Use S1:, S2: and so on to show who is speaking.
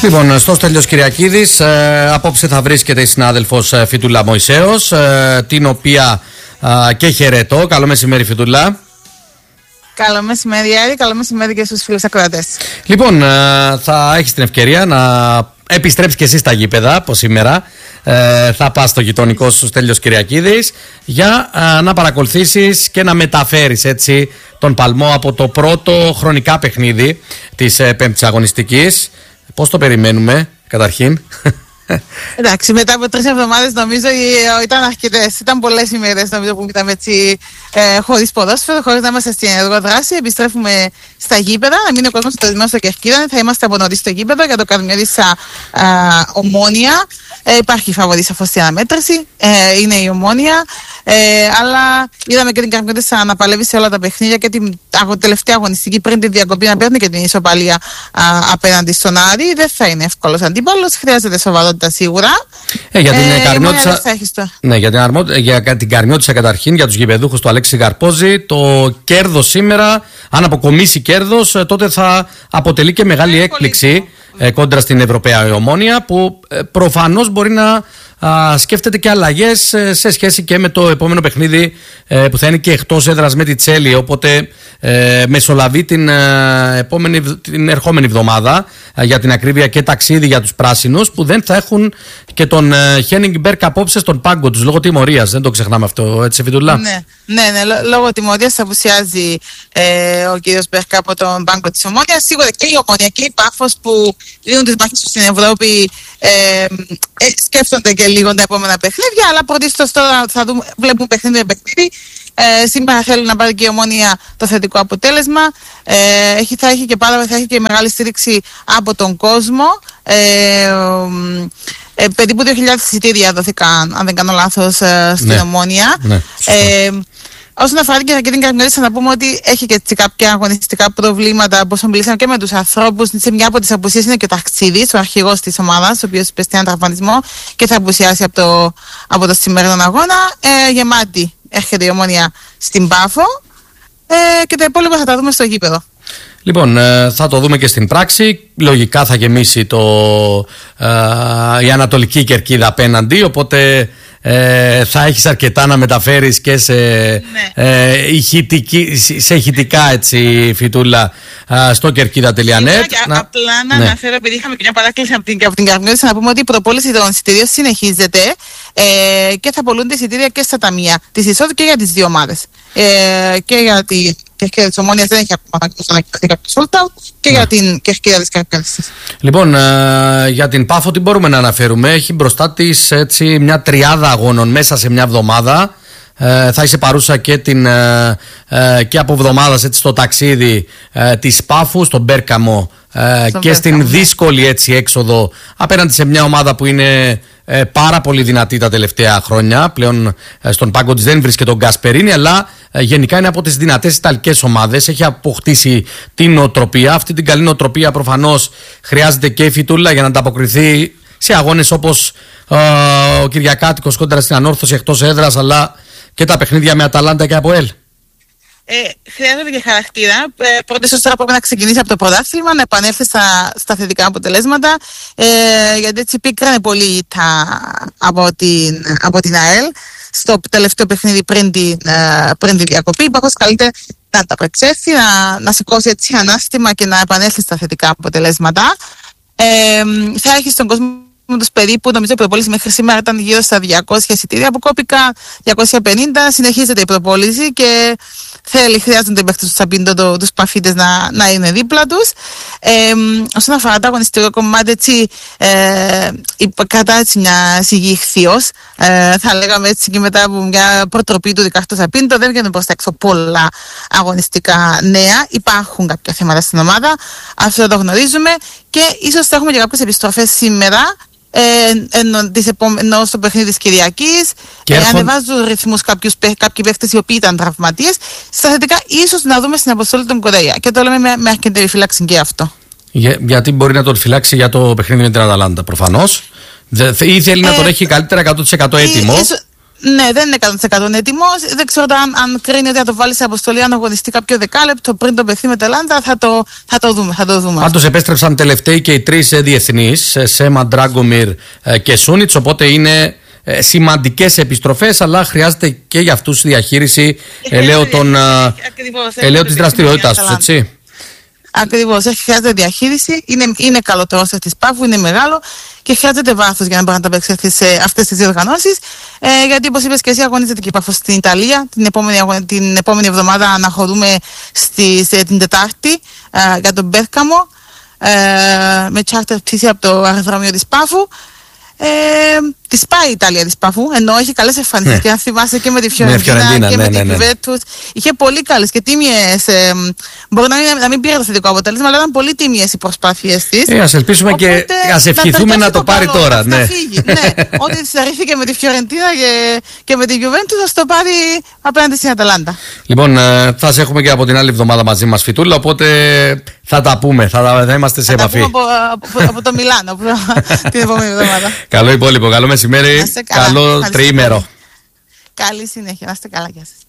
S1: Λοιπόν, στο Στέλιος Κυριακίδης, απόψε θα βρίσκεται η συνάδελφος Φιτούλα Μωυσέως, την οποία και χαιρετώ. Καλό μεσημέρι, Φιτούλα.
S2: Καλό μεσημέρι, Άρη. Καλό μεσημέρι και στους φίλους ακροατές.
S1: Λοιπόν, θα έχεις την ευκαιρία να επιστρέψεις και εσύ στα γήπεδα από σήμερα. Θα πας στο γειτονικό σου Στέλιος Κυριακίδης για να παρακολουθήσεις και να μεταφέρεις έτσι τον παλμό από το πρώτο χρονικά παιχνίδι της πέμπτης αγωνιστικής. Πώς το περιμένουμε καταρχήν?
S2: Εντάξει, μετά από 3 εβδομάδες νομίζω ήταν αρκετές. Ήταν πολλές ημέρες νομίζω που ήταν έτσι χωρίς ποδόσφαιρο, χωρίς να είμαστε στην ενεργοδράση. Επιστρέφουμε στα γήπεδα, να μείνει ο κόσμος συντονισμένος στο Κερκίδα. Θα είμαστε από νωρίς στο γήπεδο για το Καρμιώτισσα Ομόνια. Υπάρχει φαβορή σαφώς στην αναμέτρηση, είναι η Ομόνια. Αλλά είδαμε και την Καρμιώτισσα να παλεύει σε όλα τα παιχνίδια και την τελευταία αγωνιστική πριν τη διακοπή να παίρνει και την ισοπαλία απέναντι στον Άρη. Δεν θα είναι εύκολος αντίπαλος, χρειάζεται σοβαρότητα σίγουρα.
S1: Για την Καρμιώτισσα. Ναι, για την Καρμιώτισσα καταρχήν, για τους γηπεδούχους του Αλέξη Καρπόζη, το κέρδος σήμερα, αν αποκομίσει κέρδος, τότε θα αποτελεί και μεγάλη έκπληξη κόντρα στην Ευρωπαία Ομόνια, που προφανώς μπορεί να σκέφτεται και αλλαγές σε σχέση και με το επόμενο παιχνίδι που θα είναι και εκτός έδρας με τη Τσέλη, οπότε μεσολαβεί την ερχόμενη εβδομάδα, για την ακρίβεια, και ταξίδι για τους πράσινους, που δεν θα έχουν και τον Χένιγκ Μπέρκ απόψε στον πάγκο τους λόγω τιμωρίας. Δεν το ξεχνάμε αυτό, έτσι, Φιτούλα?
S2: Ναι, λόγω τιμωρίας θα απουσιάζει ο κύριος Μπέρκ από τον πάγκο της Ομόνιας. Σίγουρα και η Ομόνια και η Πάφος που δίνουν τις μάχες στην Ευρώπη σκέφτονται και λίγο τα επόμενα παιχνίδια, αλλά πρωτίστως τώρα βλέπουμε παιχνίδι με παιχνίδι. Σήμερα θέλει να πάρει και η Ομόνια το θετικό αποτέλεσμα. Θα έχει και μεγάλη στήριξη από τον κόσμο. Περίπου 2.000 εισιτήρια δόθηκαν, αν δεν κάνω λάθος, στην Ομόνια. Όσον αφορά και την Καρμιώτισσα, να πούμε ότι έχει και κάποια αγωνιστικά προβλήματα, όπως μιλήσαμε και με τους ανθρώπους. Σε μια από τις απουσίες είναι και ο Ταξίδης, ο αρχηγός της ομάδας, ο οποίος υπέστη έναν τραυματισμό και θα απουσιάσει από το σημερινό αγώνα. Γεμάτη έρχεται η Ομόνια στην Πάφο και τα υπόλοιπα θα τα δούμε στο γήπεδο.
S1: Λοιπόν, θα το δούμε και στην πράξη. Λογικά θα γεμίσει η Ανατολική Κερκίδα απέναντι, οπότε θα έχεις αρκετά να μεταφέρεις και σε ηχητικά, έτσι, Φιτούλα, στο κερκίδα.net.
S2: Απλά να αναφέρω, επειδή είχαμε και μια παράκληση από την Καρμιώτισσα, να πούμε ότι η προπόληση των εισιτηρίων συνεχίζεται και θα πωλούνται εισιτήρια και στα ταμεία της εισόδου και για τις δύο ομάδες. Και για την Κερκίδα της Ομόνιας δεν έχει ακόμα ανακοινωθεί κάποιο sold out, και για την Κερκίδα της Καρμιώτισσας.
S1: Λοιπόν, για την Πάφο τι μπορούμε να αναφέρουμε? Έχει μπροστά της έτσι μια τριάδα αγώνων μέσα σε μια εβδομάδα. Θα είσαι παρούσα και από εβδομάδας έτσι στο ταξίδι της Πάφου, στον Μπέρκαμο, και στην δύσκολη έτσι έξοδο απέναντι σε μια ομάδα που είναι πάρα πολύ δυνατή τα τελευταία χρόνια. Πλέον στον πάγκο της δεν βρίσκεται τον Γκασπερίνη, αλλά γενικά είναι από τις δυνατές ιταλικές ομάδες. Έχει αποκτήσει την νοοτροπία. Αυτή την καλή νοοτροπία προφανώς χρειάζεται και η Φιτούλα για να ανταποκριθεί σε αγώνες όπως ο Κυριακάτικος κόντρα στην Ανόρθωση εκτός έδρας, αλλά και τα παιχνίδια με Αταλάντα και ΑΠΟΕΛ.
S2: Χρειάζεται και χαρακτήρα. Πρώτα σωστά πρέπει να ξεκινήσει από το πρωτάθλημα, να επανέλθει στα θετικά αποτελέσματα, γιατί έτσι πίκρανε πολύ από την ΑΕΛ στο τελευταίο παιχνίδι πριν τη διακοπή. Υπάρχει καλύτερα να τα πρεξέλθει, να σηκώσει έτσι ανάστημα και να επανέλθει στα θετικά αποτελέσματα. Θα έχει στον κόσμο τους περίπου, νομίζω η προπόληση μέχρι σήμερα ήταν γύρω στα 200 εισιτήρια, που κόπηκα 250. Συνεχίζεται η προπόληση και χρειάζονται οι παίκτες του Τσαμπίντο, τους παφίτες, να είναι δίπλα τους. Όσον αφορά το αγωνιστικό κομμάτι, έτσι, κατά έτσι μια σιγή ηχθείος, θα λέγαμε έτσι, και μετά από μια προτροπή του δικαστού Τσαμπίντο, δεν βγαίνουν προς τα έξω πολλά αγωνιστικά νέα. Υπάρχουν κάποια θέματα στην ομάδα, αυτό το γνωρίζουμε, και ίσως θα έχουμε και κάποιες επιστροφές σήμερα. Ενώ στο παιχνίδι της Κυριακής ανεβάζουν ρυθμούς κάποιοι παίχτες οι οποίοι ήταν τραυματίες. Στα θετικά ίσως να δούμε στην αποστολή των Κορέα, και το λέμε με αρκετή φύλαξη και αυτό.
S1: Γιατί μπορεί να τον φυλάξει για το παιχνίδι με την Αταλάντα προφανώς, ή θέλει να τον έχει καλύτερα 100% έτοιμο.
S2: Ναι, δεν είναι 100% έτοιμος. Δεν ξέρω αν κρίνει ότι θα το βάλει σε αποστολή, αν αγωνιστεί κάποιο δεκάλεπτο πριν το παιχνίδι με την Ελλάδα. Θα το δούμε.
S1: Πάντως επέστρεψαν τελευταίοι και οι τρεις διεθνείς, Σέμα, Ντράγκομιρ και Σούνιτς. Οπότε είναι σημαντικές επιστροφές, αλλά χρειάζεται και για αυτούς διαχείριση ελαίου της δραστηριότητας τους, έτσι.
S2: Ακριβώς, χρειάζεται διαχείριση. Είναι καλό το ρόστερ της Πάφου, είναι μεγάλο και χρειάζεται βάθος για να μπορεί να ταπεξέλθει σε αυτές τις διοργανώσεις. Γιατί, όπως είπες και εσύ, αγωνίζεται και η Πάφος στην Ιταλία. Την επόμενη εβδομάδα αναχωρούμε την Τετάρτη για τον Μπέρκαμο με τσάρτερ πτήση από το αεροδρόμιο της Πάφου. Της πάει η Ιταλία της Πάφου, ενώ έχει καλές εμφανίσεις και αν θυμάσαι και με τη Φιωρεντίνα και με την Γιουβέντους. Είχε πολύ καλές και τίμιες. Μπορεί να μην πήρε το θετικό αποτέλεσμα, αλλά ήταν πολύ τίμιες οι προσπάθειες της.
S1: Ας ελπίσουμε. Οπότε, και ας ευχηθούμε να το πάρει τώρα.
S2: Ναι. Ό,τι της αρρύθηκε με τη Φιωρεντίνα και με τη Γιουβέντους, θα το πάρει απέναντι στην Αταλάντα.
S1: Λοιπόν, θα σε έχουμε και από την άλλη εβδομάδα μαζί μας, Φιτούλα, οπότε θα τα πούμε, θα είμαστε σε επαφή.
S2: Θα τα πούμε από το Μιλάνο την επόμενη εβδομάδα.
S1: Καλό υπόλοιπο, καλό μεσημέρι, καλό τριήμερο.
S2: Καλή συνέχεια, να είστε καλά, γεια σας.